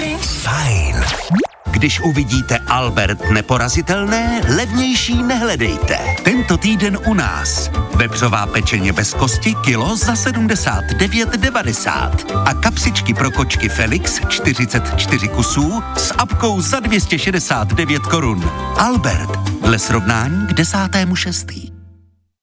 Fajn. Když uvidíte Albert neporazitelné, levnější nehledejte. Tento týden u nás. Vepřová pečeně bez kosti kilo za 79,90 a kapsičky pro kočky Felix 44 kusů s apkou za 269 korun. Albert, dle srovnání k 10.6.